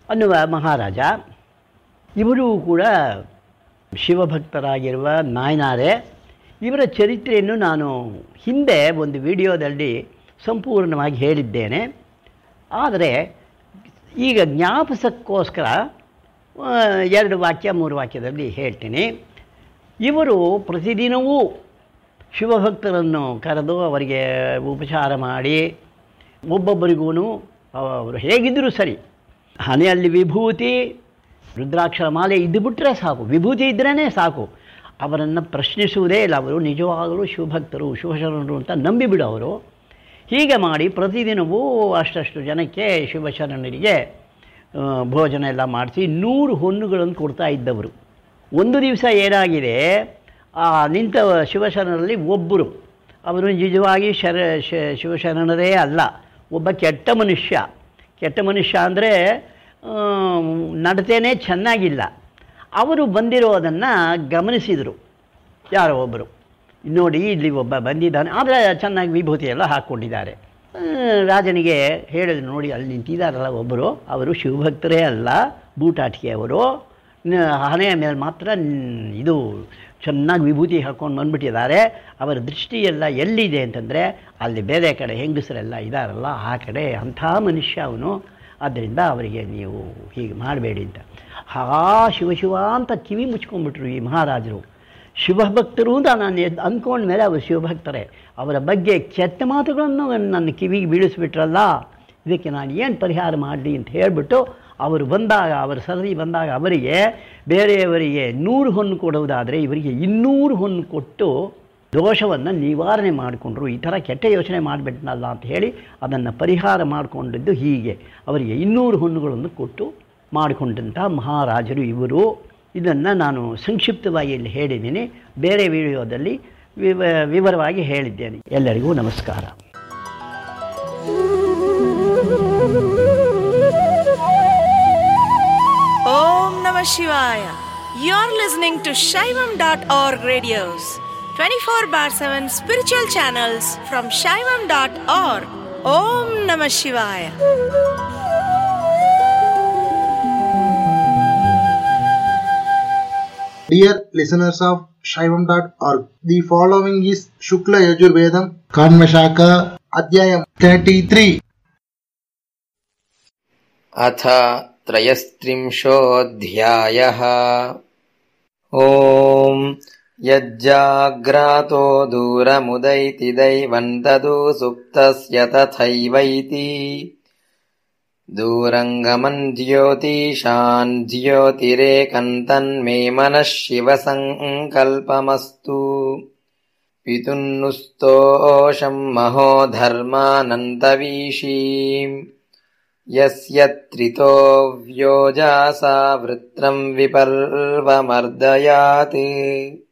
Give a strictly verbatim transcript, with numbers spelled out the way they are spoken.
ಅನ್ನುವ ಮಹಾರಾಜ. ಇವರು ಕೂಡ ಶಿವಭಕ್ತರಾಗಿರುವ ನಾಯನಾರೆ. ಇವರ ಚರಿತ್ರೆಯನ್ನು ನಾನು ಹಿಂದೆ ಒಂದು ವಿಡಿಯೋದಲ್ಲಿ ಸಂಪೂರ್ಣವಾಗಿ ಹೇಳಿದ್ದೇನೆ. ಆದರೆ ಈಗ ಜ್ಞಾಪಕಕ್ಕೋಸ್ಕರ ಎರಡು ವಾಕ್ಯ ಮೂರು ವಾಕ್ಯದಲ್ಲಿ ಹೇಳ್ತೀನಿ. ಇವರು ಪ್ರತಿದಿನವೂ ಶಿವಭಕ್ತರನ್ನು ಕರೆದು ಅವರಿಗೆ ಉಪಚಾರ ಮಾಡಿ, ಒಬ್ಬೊಬ್ಬರಿಗೂ ಅವರು ಹೇಗಿದ್ದರೂ ಸರಿ ಹಣೆಯಲ್ಲಿ ವಿಭೂತಿ, ರುದ್ರಾಕ್ಷರ ಮಾಲೆ ಇದ್ದು ಬಿಟ್ಟರೆ ಸಾಕು, ವಿಭೂತಿ ಇದ್ರೇ ಸಾಕು, ಅವರನ್ನು ಪ್ರಶ್ನಿಸುವುದೇ ಇಲ್ಲ. ಅವರು ನಿಜವಾಗಲೂ ಶಿವಭಕ್ತರು, ಶಿವಶರಣರು ಅಂತ ನಂಬಿಬಿಡೋರು. ಹೀಗೆ ಮಾಡಿ ಪ್ರತಿದಿನವೂ ಅಷ್ಟಷ್ಟು ಜನಕ್ಕೆ ಶಿವಶರಣರಿಗೆ ಭೋಜನ ಎಲ್ಲ ಮಾಡಿಸಿ ನೂರು ಹೊನ್ನುಗಳನ್ನು ಕೊಡ್ತಾ ಇದ್ದವರು. ಒಂದು ದಿವಸ ಏನಾಗಿದೆ, ಆ ನಿಂತ ಶಿವಶರಣರಲ್ಲಿ ಒಬ್ಬರು, ಅವರು ನಿಜವಾಗಿ ಶರ ಶಿವಶರಣರೇ ಅಲ್ಲ, ಒಬ್ಬ ಕೆಟ್ಟ ಮನುಷ್ಯ. ಕೆಟ್ಟ ಮನುಷ್ಯ ಅಂದರೆ ನಡತೆಯೇ ಚೆನ್ನಾಗಿಲ್ಲ. ಅವರು ಬಂದಿರೋದನ್ನು ಗಮನಿಸಿದರು ಯಾರೋ ಒಬ್ಬರು. ನೋಡಿ, ಇಲ್ಲಿ ಒಬ್ಬ ಬಂದಿದ್ದಾನೆ, ಆದರೆ ಚೆನ್ನಾಗಿ ವಿಭೂತಿ ಎಲ್ಲ ಹಾಕ್ಕೊಂಡಿದ್ದಾರೆ. ರಾಜನಿಗೆ ಹೇಳಿದ್ರು, ನೋಡಿ ಅಲ್ಲಿ ನಿಂತಿದ್ದಾರಲ್ಲ ಒಬ್ಬರು, ಅವರು ಶಿವಭಕ್ತರೇ ಅಲ್ಲ, ಬೂಟಾಟಿಕೆಯವರು, ಹಣೆಯ ಮೇಲೆ ಮಾತ್ರ ಇದು ಚೆನ್ನಾಗಿ ವಿಭೂತಿ ಹಾಕ್ಕೊಂಡು ಬಂದುಬಿಟ್ಟಿದ್ದಾರೆ. ಅವರ ದೃಷ್ಟಿಯೆಲ್ಲ ಎಲ್ಲಿದೆ ಅಂತಂದರೆ ಅಲ್ಲಿ ಬೇರೆ ಕಡೆ ಹೆಂಗಸರೆಲ್ಲ ಇದ್ದಾರಲ್ಲ ಆ ಕಡೆ, ಅಂಥ ಮನುಷ್ಯ ಅವನು, ಆದ್ದರಿಂದ ಅವರಿಗೆ ನೀವು ಹೀಗೆ ಮಾಡಬೇಡಿ ಅಂತ. ಹಾ ಶಿವಶಿವ ಅಂತ ಕಿವಿ ಮುಚ್ಕೊಂಡ್ಬಿಟ್ರು ಈ ಮಹಾರಾಜರು. ಶಿವಭಕ್ತರು ಅಂತ ನಾನು ಅಂದ್ಕೊಂಡ ಮೇಲೆ ಅವರು ಶಿವಭಕ್ತರೇ. ಅವರ ಬಗ್ಗೆ ಕೆಟ್ಟ ಮಾತುಗಳನ್ನು ನನ್ನ ಕಿವಿಗೆ ಬೀಳಿಸ್ಬಿಟ್ರಲ್ಲ, ಇದಕ್ಕೆ ನಾನು ಏನು ಪರಿಹಾರ ಮಾಡಲಿ ಅಂತ ಹೇಳಿಬಿಟ್ಟು ಅವರು ಬಂದಾಗ, ಅವರ ಸರದಿ ಬಂದಾಗ ಅವರಿಗೆ ಬೇರೆಯವರಿಗೆ ನೂರು ಹೊನ್ನು ಕೊಡುವುದಾದರೆ ಇವರಿಗೆ ಇನ್ನೂರು ಹೊನ್ನು ಕೊಟ್ಟು ದೋಷವನ್ನು ನಿವಾರಣೆ ಮಾಡಿಕೊಂಡ್ರು. ಈ ಥರ ಕೆಟ್ಟ ಯೋಚನೆ ಮಾಡಿಬಿಟ್ನಲ್ಲ ಅಂತ ಹೇಳಿ ಅದನ್ನು ಪರಿಹಾರ ಮಾಡಿಕೊಂಡಿದ್ದು ಹೀಗೆ. ಅವರಿಗೆ ಇನ್ನೂರು ಹೊನ್ನುಗಳನ್ನು ಕೊಟ್ಟು ಮಾಡಿಕೊಂಡಂಥ ಮಹಾರಾಜರು ಇವರು. ಇದನ್ನು ನಾನು ಸಂಕ್ಷಿಪ್ತವಾಗಿ ಇಲ್ಲಿ ಹೇಳಿದ್ದೀನಿ, ಬೇರೆ ವಿಡಿಯೋದಲ್ಲಿ ವಿವ ವಿವರವಾಗಿ ಹೇಳಿದ್ದೇನೆ. ಎಲ್ಲರಿಗೂ ನಮಸ್ಕಾರ. ಓಂ ನಮಃ ಶಿವಾಯ. You are listening to Shaivam dot org radios, twenty-four bar seven spiritual channels from shaivam dot org. Om Namah Shivaya. Dear listeners of shaivam dot org, the following is Shukla Yajurvedam Kanvashaka Adhyayam thirty-three. Atha त्रयस्त्रिंशोऽध्यायः. ओम् यज्जाग्रातो दूरमुदैति दैवं तदु सुप्तस्य तथैवैति दूरङ्गमन् ज्योतिषान् ज्योतिरेकन्तन्मे मनः शिवसङ्कल्पमस्तु. पितुन्नुस्तोषम् महो धर्मानन्तवीशीम् यस्य त्रितो व्योजासा वृत्रम् विपर्वमर्दयात्.